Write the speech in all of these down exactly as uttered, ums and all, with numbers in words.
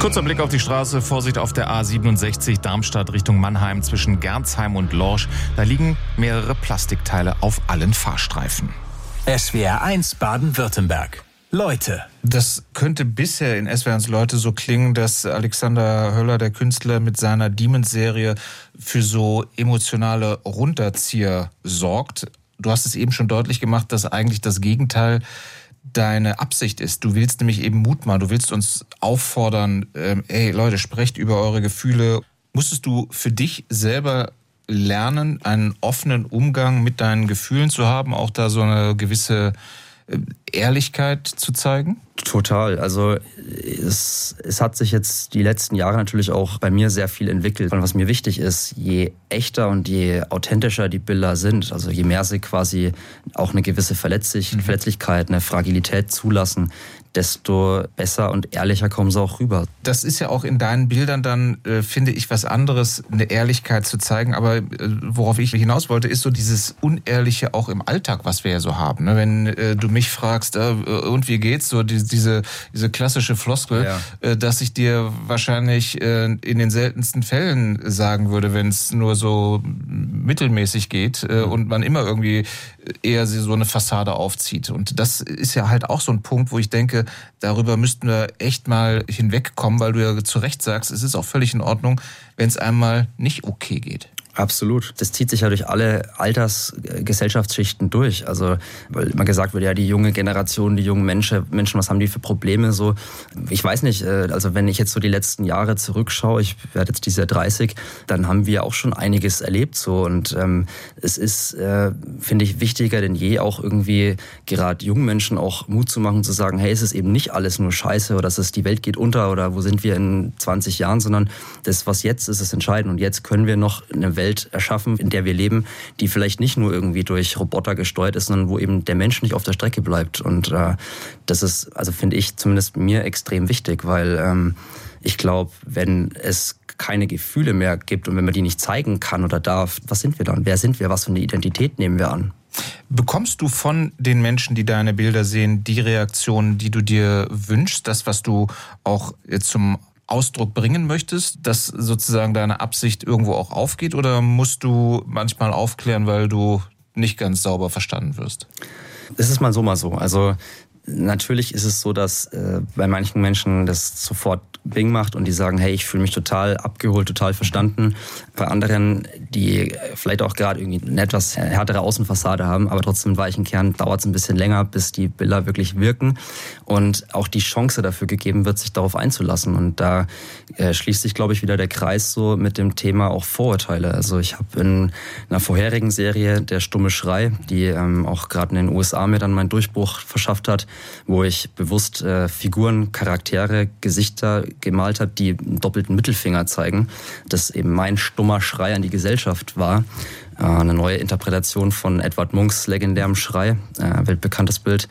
Kurzer Blick auf die Straße, Vorsicht auf der A siebenundsechzig Darmstadt Richtung Mannheim zwischen Gernsheim und Lorsch. Da liegen mehrere Plastikteile auf allen Fahrstreifen. S W R eins Baden-Württemberg. Leute. Das könnte bisher in S W R eins Leute so klingen, dass Alexander Höller, der Künstler, mit seiner Demons-Serie für so emotionale Runterzieher sorgt. Du hast es eben schon deutlich gemacht, dass eigentlich das Gegenteil deine Absicht ist. Du willst nämlich eben Mut machen. Du willst uns auffordern, ähm, ey Leute, sprecht über eure Gefühle. Musstest du für dich selber lernen, einen offenen Umgang mit deinen Gefühlen zu haben, auch da so eine gewisse Ehrlichkeit zu zeigen? Total. Also es, es hat sich jetzt die letzten Jahre natürlich auch bei mir sehr viel entwickelt. Und was mir wichtig ist, je echter und je authentischer die Bilder sind, also je mehr sie quasi auch eine gewisse Verletzlich, mhm. Verletzlichkeit, eine Fragilität zulassen, desto besser und ehrlicher kommen sie auch rüber. Das ist ja auch in deinen Bildern dann, äh, finde ich, was anderes, eine Ehrlichkeit zu zeigen. Aber äh, worauf ich hinaus wollte, ist so dieses Unehrliche auch im Alltag, was wir ja so haben. Ne? Wenn äh, du mich fragst, äh, und wie geht's? So die, diese, diese klassische Floskel, ja. äh, dass ich dir wahrscheinlich äh, in den seltensten Fällen sagen würde, wenn es nur so mittelmäßig geht äh, mhm. und man immer irgendwie eher so eine Fassade aufzieht. Und das ist ja halt auch so ein Punkt, wo ich denke, darüber müssten wir echt mal hinwegkommen, weil du ja zu Recht sagst, es ist auch völlig in Ordnung, wenn es einmal nicht okay geht. Absolut. Das zieht sich ja durch alle Altersgesellschaftsschichten durch. Also, weil immer gesagt wird, ja, die junge Generation, die jungen Menschen, Menschen, was haben die für Probleme? So, ich weiß nicht, also wenn ich jetzt so die letzten Jahre zurückschaue, ich werde jetzt dieses Jahr dreißig, dann haben wir auch schon einiges erlebt, so. Und ähm, es ist, äh, finde ich, wichtiger denn je, auch irgendwie gerade jungen Menschen auch Mut zu machen, zu sagen, hey, es ist eben nicht alles nur Scheiße oder dass es die Welt geht unter oder wo sind wir in zwanzig Jahren, sondern das, was jetzt ist, ist entscheidend. Und jetzt können wir noch eine Welt erschaffen, in der wir leben, die vielleicht nicht nur irgendwie durch Roboter gesteuert ist, sondern wo eben der Mensch nicht auf der Strecke bleibt. Und äh, das ist, also finde ich zumindest mir extrem wichtig, weil ähm, ich glaube, wenn es keine Gefühle mehr gibt und wenn man die nicht zeigen kann oder darf, was sind wir dann? Wer sind wir? Was für eine Identität nehmen wir an? Bekommst du von den Menschen, die deine Bilder sehen, die Reaktionen, die du dir wünschst? Das, was du auch jetzt zum Ausdruck bringen möchtest, dass sozusagen deine Absicht irgendwo auch aufgeht, oder musst du manchmal aufklären, weil du nicht ganz sauber verstanden wirst? Es ist mal so, mal so. Also natürlich ist es so, dass äh, bei manchen Menschen das sofort Bing macht und die sagen, hey, ich fühle mich total abgeholt, total verstanden. Bei anderen, die vielleicht auch gerade irgendwie eine etwas härtere Außenfassade haben, aber trotzdem im weichen Kern dauert es ein bisschen länger, bis die Bilder wirklich wirken und auch die Chance dafür gegeben wird, sich darauf einzulassen. Und da äh, schließt sich, glaube ich, wieder der Kreis so mit dem Thema auch Vorurteile. Also ich habe in einer vorherigen Serie, Der stumme Schrei, die ähm, auch gerade in den U S A mir dann meinen Durchbruch verschafft hat, wo ich bewusst äh, Figuren, Charaktere, Gesichter gemalt habe, die einen doppelten Mittelfinger zeigen, das eben mein stummer Schrei an die Gesellschaft war. Äh, eine neue Interpretation von Edvard Munchs legendärem Schrei, äh, weltbekanntes Bild.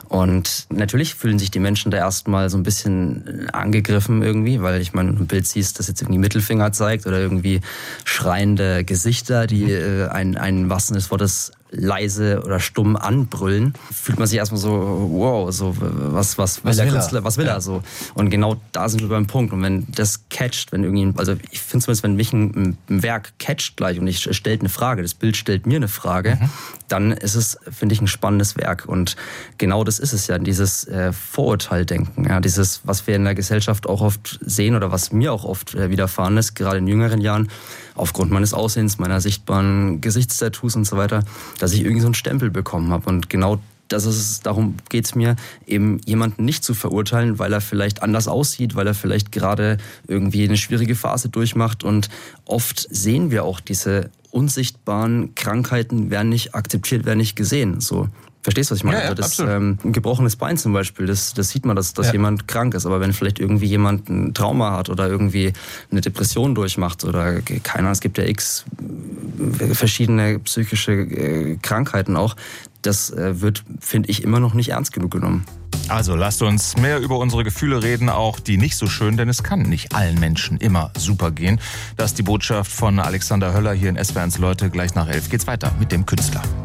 Und natürlich fühlen sich die Menschen da erstmal so ein bisschen angegriffen irgendwie, weil ich meine, ein Bild siehst, das jetzt irgendwie Mittelfinger zeigt oder irgendwie schreiende Gesichter, die äh, ein, ein was des Wortes leise oder stumm anbrüllen, fühlt man sich erstmal so, wow, so was, was will was der will Künstler, er? was will ja. er so? Und genau da sind wir beim Punkt. Und wenn das catcht, wenn irgendwie, also ich finde zumindest, wenn mich ein, ein Werk catcht gleich und ich stellt eine Frage, das Bild stellt mir eine Frage, mhm. dann ist es, finde ich, ein spannendes Werk. Und genau das ist es ja, dieses äh, Vorurteildenken, ja, dieses, was wir in der Gesellschaft auch oft sehen oder was mir auch oft äh, widerfahren ist, gerade in jüngeren Jahren, aufgrund meines Aussehens, meiner sichtbaren Gesichtstattoos und so weiter, dass ich irgendwie so einen Stempel bekommen habe. Und genau das ist es, darum geht es mir, eben jemanden nicht zu verurteilen, weil er vielleicht anders aussieht, weil er vielleicht gerade irgendwie eine schwierige Phase durchmacht. Und oft sehen wir auch diese unsichtbaren Krankheiten, werden nicht akzeptiert, werden nicht gesehen. So. Verstehst du, was ich meine? Ja, ja, also das, ähm, ein gebrochenes Bein zum Beispiel, das, das sieht man, dass, dass ja. jemand krank ist. Aber wenn vielleicht irgendwie jemand ein Trauma hat oder irgendwie eine Depression durchmacht oder keine Ahnung, es gibt ja x verschiedene psychische äh, Krankheiten auch, das äh, wird, finde ich, immer noch nicht ernst genug genommen. Also lasst uns mehr über unsere Gefühle reden, auch die nicht so schön, denn es kann nicht allen Menschen immer super gehen. Das ist die Botschaft von Alexander Höller hier in S W R eins Leute. Gleich nach elf geht's weiter mit dem Künstler.